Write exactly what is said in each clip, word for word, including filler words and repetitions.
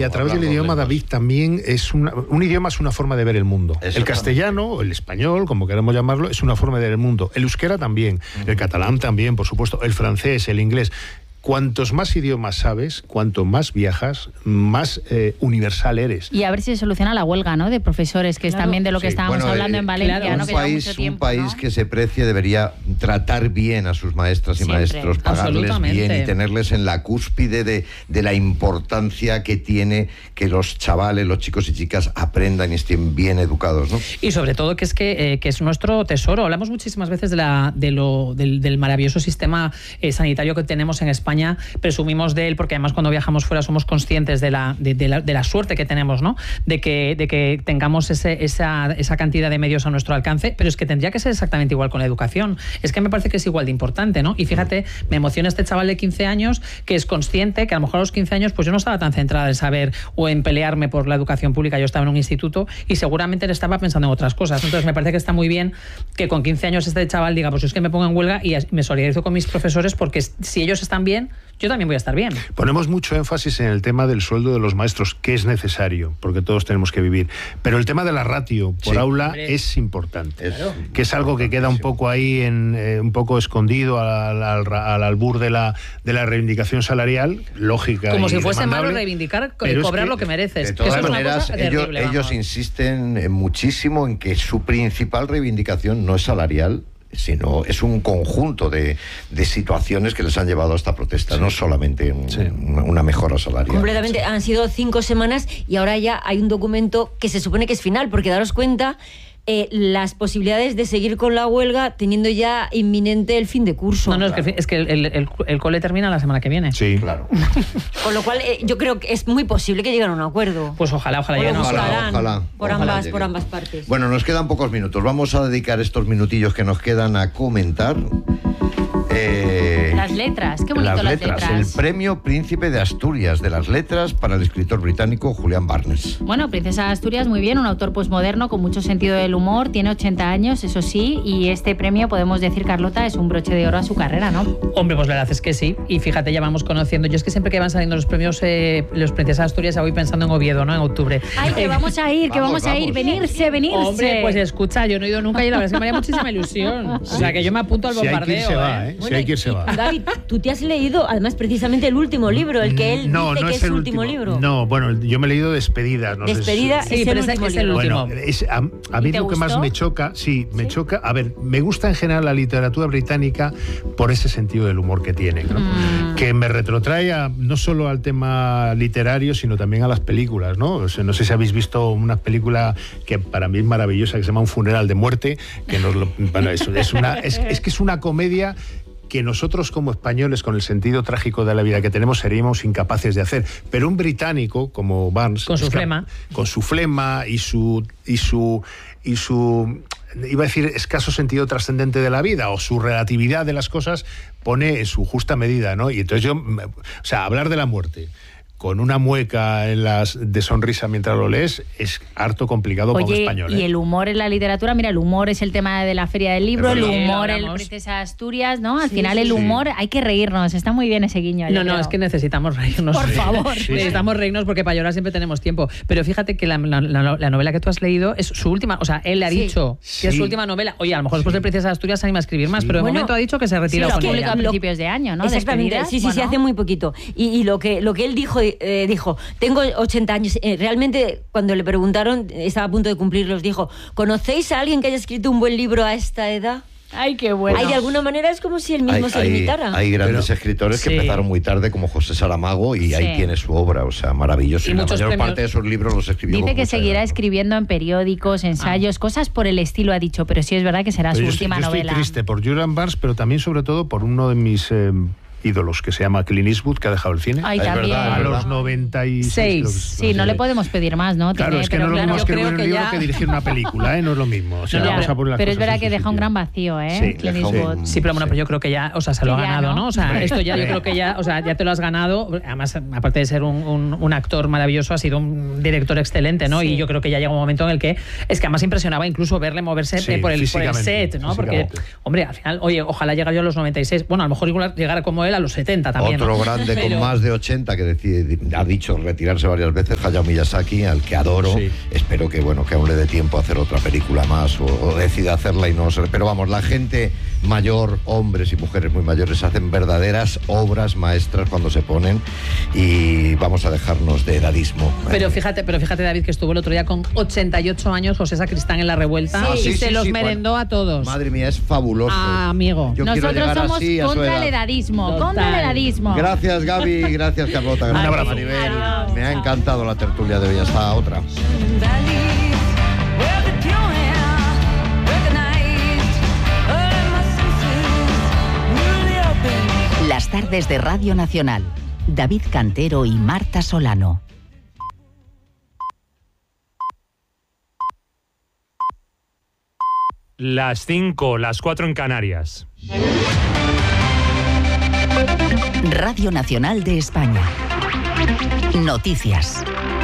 a través del idioma, David, también es una, un idioma es una forma de ver el mundo. El castellano, el español, como queramos llamarlo, es una forma de ver el mundo. El euskera también, uh-huh. el catalán también, por supuesto, el francés, el inglés. Cuantos más idiomas sabes, cuanto más viajas, más eh, universal eres. Y a ver si se soluciona la huelga, ¿no?, de profesores, que claro. es también de lo que sí. estábamos bueno, hablando eh, en Valencia, claro, ¿no? Un que país, mucho tiempo, un país ¿no? que se precie debería tratar bien a sus maestras y Siempre. maestros, pagarles bien y tenerles en la cúspide de, de la importancia que tiene que los chavales, los chicos y chicas aprendan y estén bien educados, ¿no? Y sobre todo que es que, eh, que es nuestro tesoro. Hablamos muchísimas veces de la, de lo, del, del maravilloso sistema eh, sanitario que tenemos en España. Presumimos de él porque además cuando viajamos fuera somos conscientes de la, de, de la, de la suerte que tenemos, ¿no? De que, de que tengamos ese, esa, esa cantidad de medios a nuestro alcance, pero es que tendría que ser exactamente igual con la educación. Es que me parece que es igual de importante, ¿no? Y fíjate, me emociona este chaval de quince años que es consciente que a lo mejor a los quince años pues yo no estaba tan centrada en saber o en pelearme por la educación pública, yo estaba en un instituto y seguramente le estaba pensando en otras cosas. Entonces me parece que está muy bien que con quince años este chaval diga, pues es que me pongo en huelga y me solidarizo con mis profesores porque si ellos están bien, yo también voy a estar bien. Ponemos mucho énfasis en el tema del sueldo de los maestros, que es necesario, porque todos tenemos que vivir. Pero el tema de la ratio por sí, aula hombre. es importante, claro. que es algo que queda un poco ahí, en, eh, un poco escondido al, al, al albur de la, de la reivindicación salarial, lógica. Como y si fuese demandable, malo reivindicar, cobrar que, lo que mereces. De todas que maneras, ellos, terrible, ellos insisten muchísimo en que su principal reivindicación no es salarial, sino es un conjunto de, de situaciones que les han llevado a esta protesta, sí. no solamente un, sí. una, una mejora salarial. Completamente, han sido cinco semanas y ahora ya hay un documento que se supone que es final, porque daros cuenta eh, las posibilidades de seguir con la huelga teniendo ya inminente el fin de curso. No, no, claro. es que, es que el, el, el, el cole termina la semana que viene. Sí, claro. Con lo cual eh, yo creo que es muy posible que lleguen a un acuerdo. Pues ojalá, ojalá lleguen a un acuerdo. Ojalá, ojalá. Por, ojalá ambas, por ambas partes. Bueno, nos quedan pocos minutos. Vamos a dedicar estos minutillos que nos quedan a comentar. Eh, las letras, qué bonito las, las letras. letras. El premio Príncipe de Asturias de las Letras para el escritor británico Julian Barnes. Bueno, Princesa de Asturias, muy bien, un autor posmoderno con mucho sentido del humor, tiene ochenta años, eso sí, y este premio, podemos decir, Carlota, es un broche de oro a su carrera, ¿no? Hombre, pues la verdad es que sí, y fíjate, ya vamos conociendo, yo es que siempre que van saliendo los premios, eh, los Princesas de Asturias, ya voy pensando en Oviedo, ¿no? En octubre. Ay, que vamos a ir, que vamos, vamos a ir, venirse, venirse. Hombre, pues escucha, yo no he ido nunca y la verdad es que me haría muchísima ilusión. O sea, que yo me apunto al si bombardeo. Hay que ir, se va, ¿eh? Bueno, si hay que ir, se va. David, tú te has leído, además, precisamente el último libro, el que él no, dice no que es, es el su último, último libro. No, bueno, yo me he leído Despedidas. No Despedida sé si... es, sí, el pero último es el libro. último. Bueno, es, a, a mí lo gustó? que más me choca, sí, me ¿Sí? choca, a ver, me gusta en general la literatura británica por ese sentido del humor que tiene, ¿no? Mm. Que me retrotrae a, no solo al tema literario, sino también a las películas, ¿no? O sea, no sé si habéis visto una película que para mí es maravillosa, que se llama Un funeral de muerte, que nos lo, bueno, es, es, una, es, es que es una comedia que nosotros como españoles, con el sentido trágico de la vida que tenemos, seríamos incapaces de hacer. Pero un británico como Barnes, con su flema, con su flema y su y su y su iba a decir escaso sentido trascendente de la vida o su relatividad de las cosas, pone en su justa medida, ¿no? Y entonces yo, o sea, hablar de la muerte con una mueca en las de sonrisa mientras lo lees es harto complicado. Oye, como español, ¿eh? Y el humor en la literatura, mira, el humor es el tema de la Feria del Libro, el humor en Princesa de Asturias, ¿no? Al sí, final sí, el humor, sí. hay que reírnos, está muy bien ese guiño. No, no, creo. Es que necesitamos reírnos. Por sí. favor. Sí, sí. Necesitamos reírnos porque para llorar siempre tenemos tiempo. Pero fíjate que la, la, la, la novela que tú has leído es su última, o sea, él le ha sí. dicho sí. que es su última novela. Oye, a lo mejor después sí. de Princesa de Asturias se anima a escribir más, sí. pero de bueno, momento ha dicho que se retira sí, con lo ella. A principios de año, ¿no? Exactamente, Despedidas, sí, sí, bueno. sí, hace muy poquito. Y, y lo, que, lo que él dijo, eh, dijo, tengo ochenta años. Eh, realmente, cuando le preguntaron, estaba a punto de cumplirlos, dijo, ¿conocéis a alguien que haya escrito un buen libro a esta edad? Ay, qué bueno. Ay, de alguna manera es como si él mismo hay, se limitara. Hay, hay grandes Pero, escritores que sí. empezaron muy tarde, como José Saramago, y sí. ahí tiene su obra, o sea, maravilloso. Y, y la mayor premios. parte de sus libros los escribió. Dice con que mucha seguirá edad, ¿no? escribiendo en periódicos, ensayos, ah. cosas por el estilo, ha dicho, pero sí es verdad que será pero su yo última estoy, yo novela. Estoy triste por Julian Barnes, pero también, sobre todo, por uno de mis... Eh, ídolos, que se llama Clint Eastwood, que ha dejado el cine. Ay, es también. verdad, a es los noventa y seis. Sí, no le podemos pedir más, ¿no? Claro, Tiene, es que pero no es lo claro, mismo escribir un que libro ya... que dirigir una película, ¿eh? No es lo mismo. O sea, no, vamos pero, a poner las pero es cosas verdad que deja sitio. un gran vacío, ¿eh? Sí, Clint dejó, Eastwood. Sí, pero bueno, pero yo creo que ya, o sea, se lo ha ya, ganado, ¿no? ¿no? O sea, esto ya yo creo que ya, o sea, ya te lo has ganado. Además, aparte de ser un, un, un actor maravilloso, ha sido un director excelente, ¿no? Sí. Y yo creo que ya llega un momento en el que es que además impresionaba incluso verle moverse sí, por, el, por el set, ¿no? Porque, hombre, al final, oye, ojalá llegara yo a los noventa y seis. Bueno, a lo mejor igual llegara como él a los setenta también. Otro ¿no? grande Pero... con más de ochenta que decide, ha dicho retirarse varias veces, Hayao Miyazaki, al que adoro. Sí. Espero que bueno que aún le dé tiempo a hacer otra película más o, o decida hacerla y no se... Pero vamos, la gente mayor, hombres y mujeres muy mayores, hacen verdaderas obras maestras cuando se ponen, y vamos a dejarnos de edadismo. Pero fíjate, pero fíjate, David, que estuvo el otro día con ochenta y ocho años José Sacristán en La Revuelta, sí. y sí, se sí, los sí, merendó bueno, a todos. Madre mía, es fabuloso. Ah, amigo. Yo Nosotros somos así, contra el edadismo, Total. contra el edadismo. Gracias, Gaby, gracias, Carlota. Gracias, abrazo. Maribel. Me ha encantado la tertulia de hoy. Hasta otra. Las tardes de Radio Nacional. David Cantero y Marta Solano. Las cinco, las cuatro en Canarias. Radio Nacional de España. Noticias.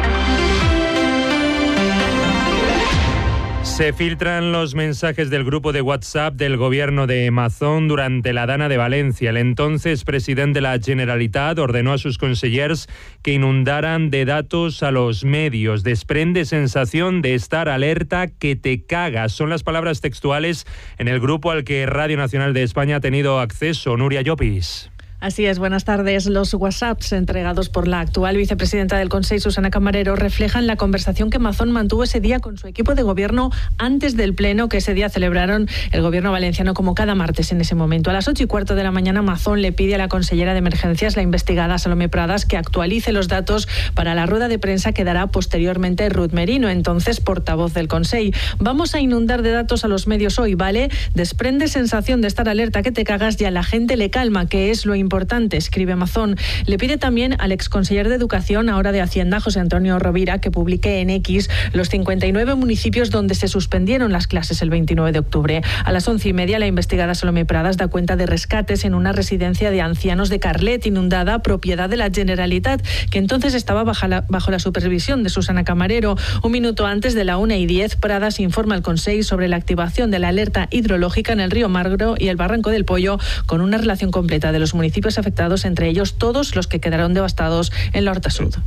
Se filtran los mensajes del grupo de WhatsApp del gobierno de Mazón durante la Dana de Valencia. El entonces presidente de la Generalitat ordenó a sus consellers que inundaran de datos a los medios. Desprende sensación de estar alerta que te cagas. Son las palabras textuales en el grupo al que Radio Nacional de España ha tenido acceso. Nuria Llopis. Así es, buenas tardes. Los WhatsApps entregados por la actual vicepresidenta del Consejo, Susana Camarero, reflejan la conversación que Mazón mantuvo ese día con su equipo de gobierno antes del pleno que ese día celebraron el gobierno valenciano como cada martes en ese momento. A las ocho y cuarto de la mañana, Mazón le pide a la consellera de Emergencias, la investigada Salomé Pradas, que actualice los datos para la rueda de prensa que dará posteriormente Ruth Merino, entonces portavoz del Consejo. Vamos a inundar de datos a los medios hoy, ¿vale? Desprende sensación de estar alerta que te cagas y a la gente le calma, que es lo importante. importante, escribe Mazón. Le pide también al exconseller de Educación, ahora de Hacienda, José Antonio Rovira, que publique en X los cincuenta y nueve municipios donde se suspendieron las clases el veintinueve de octubre. A las once y media, la investigada Salomé Pradas da cuenta de rescates en una residencia de ancianos de Carlet, inundada, propiedad de la Generalitat, que entonces estaba bajo la, bajo la supervisión de Susana Camarero. Un minuto antes de la una y diez, Pradas informa al Consejo sobre la activación de la alerta hidrológica en el río Magro y el Barranco del Pollo, con una relación completa de los municipios afectados, entre ellos todos los que quedaron devastados en la Horta Sud.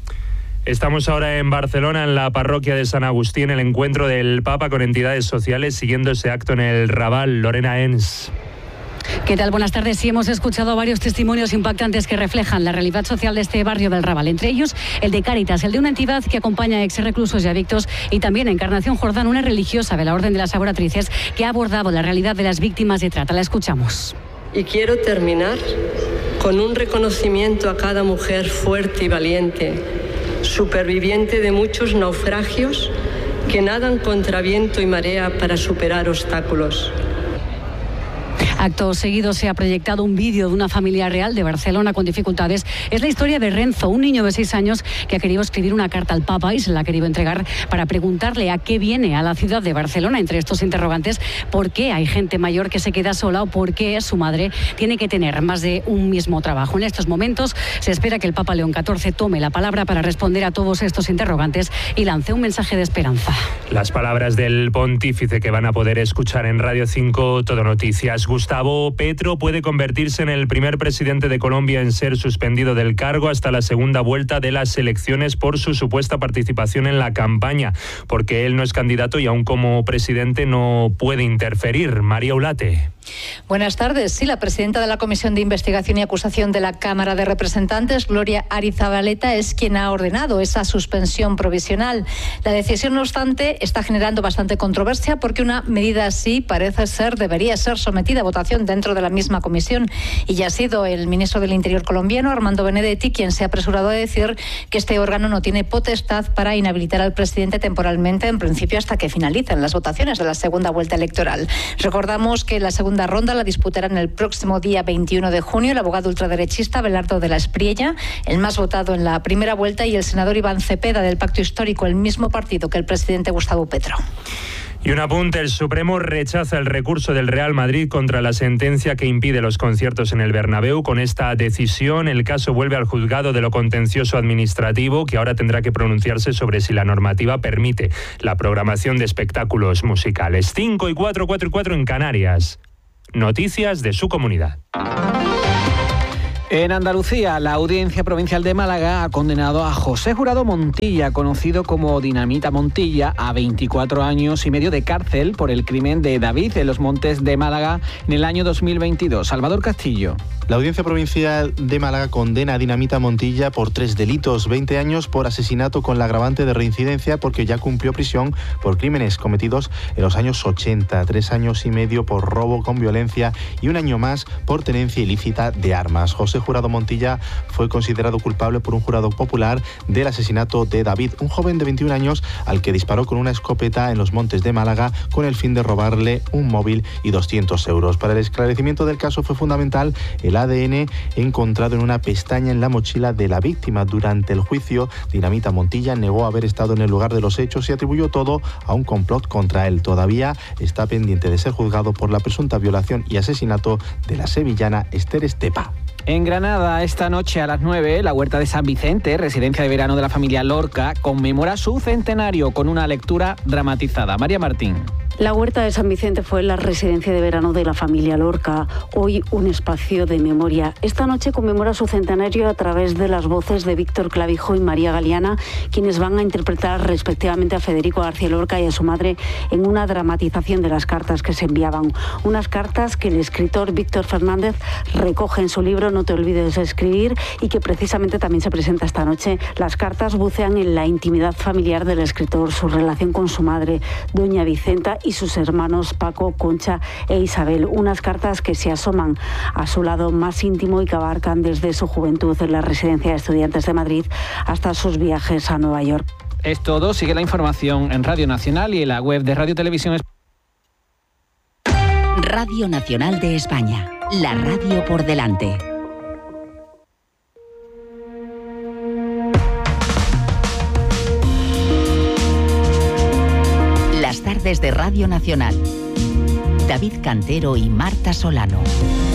Estamos ahora en Barcelona, en la parroquia de San Agustín, el encuentro del Papa con entidades sociales, siguiendo ese acto en el Raval. Lorena Ens. ¿Qué tal? Buenas tardes. Sí, hemos escuchado varios testimonios impactantes que reflejan la realidad social de este barrio del Raval. Entre ellos, el de Cáritas, el de una entidad que acompaña a ex reclusos y adictos, y también Encarnación Jordán, una religiosa de la Orden de las Laboratrices que ha abordado la realidad de las víctimas de trata. La escuchamos. Y quiero terminar con un reconocimiento a cada mujer fuerte y valiente, superviviente de muchos naufragios que nadan contra viento y marea para superar obstáculos. Acto seguido se ha proyectado un vídeo de una familia real de Barcelona con dificultades. Es la historia de Renzo, un niño de seis años que ha querido escribir una carta al Papa y se la ha querido entregar para preguntarle a qué viene a la ciudad de Barcelona. Entre estos interrogantes, ¿por qué hay gente mayor que se queda sola o por qué su madre tiene que tener más de un mismo trabajo? En estos momentos se espera que el Papa León catorce tome la palabra para responder a todos estos interrogantes y lance un mensaje de esperanza. Las palabras del pontífice que van a poder escuchar en Radio cinco Todo Noticias. Gustavo Petro puede convertirse en el primer presidente de Colombia en ser suspendido del cargo hasta la segunda vuelta de las elecciones por su supuesta participación en la campaña, porque él no es candidato y aún como presidente no puede interferir. María Ulate. Buenas tardes. Sí, la presidenta de la Comisión de Investigación y Acusación de la Cámara de Representantes, Gloria Arizabaleta, es quien ha ordenado esa suspensión provisional. La decisión, no obstante, está generando bastante controversia porque una medida así parece ser, debería ser sometida a votación dentro de la misma comisión, y ya ha sido el ministro del Interior colombiano, Armando Benedetti, quien se ha apresurado a decir que este órgano no tiene potestad para inhabilitar al presidente temporalmente, en principio hasta que finalicen las votaciones de la segunda vuelta electoral. Recordamos que la segunda ronda la disputarán el próximo día veintiuno de junio el abogado ultraderechista Abelardo de la Espriella, el más votado en la primera vuelta, y el senador Iván Cepeda, del Pacto Histórico, el mismo partido que el presidente Gustavo Petro. Y un apunte, el Supremo rechaza el recurso del Real Madrid contra la sentencia que impide los conciertos en el Bernabéu. Con esta decisión, el caso vuelve al juzgado de lo contencioso administrativo, que ahora tendrá que pronunciarse sobre si la normativa permite la programación de espectáculos musicales. cinco y cuatro, cuatro y cuatro en Canarias. Noticias de su comunidad. En Andalucía, la Audiencia Provincial de Málaga ha condenado a José Jurado Montilla, conocido como Dinamita Montilla, a veinticuatro años y medio de cárcel por el crimen de David en los Montes de Málaga en el año dos mil veintidós. Salvador Castillo. La Audiencia Provincial de Málaga condena a Dinamita Montilla por tres delitos, veinte años por asesinato con la agravante de reincidencia porque ya cumplió prisión por crímenes cometidos en los años ochenta, tres años y medio por robo con violencia y un año más por tenencia ilícita de armas. José Jurado Montilla fue considerado culpable por un jurado popular del asesinato de David, un joven de veintiún años al que disparó con una escopeta en los Montes de Málaga con el fin de robarle un móvil y doscientos euros. Para el esclarecimiento del caso fue fundamental el A D N encontrado en una pestaña en la mochila de la víctima. Durante el juicio, Dinamita Montilla negó haber estado en el lugar de los hechos y atribuyó todo a un complot contra él. Todavía está pendiente de ser juzgado por la presunta violación y asesinato de la sevillana Esther Estepa. En Granada, esta noche a las nueve, la Huerta de San Vicente, residencia de verano de la familia Lorca, conmemora su centenario con una lectura dramatizada. María Martín. La Huerta de San Vicente fue la residencia de verano de la familia Lorca, hoy un espacio de memoria. Esta noche conmemora su centenario a través de las voces de Víctor Clavijo y María Galeana, quienes van a interpretar respectivamente a Federico García Lorca y a su madre en una dramatización de las cartas que se enviaban. Unas cartas que el escritor Víctor Fernández recoge en su libro No te olvides de escribir y que precisamente también se presenta esta noche. Las cartas bucean en la intimidad familiar del escritor, su relación con su madre, doña Vicenta, y sus hermanos Paco, Concha e Isabel. Unas cartas que se asoman a su lado más íntimo y que abarcan desde su juventud en la residencia de estudiantes de Madrid hasta sus viajes a Nueva York. Es todo. Sigue la información en Radio Nacional y en la web de Radio Televisión España. Radio Nacional de España. La radio por delante. Las tardes de Radio Nacional. David Cantero y Marta Solano.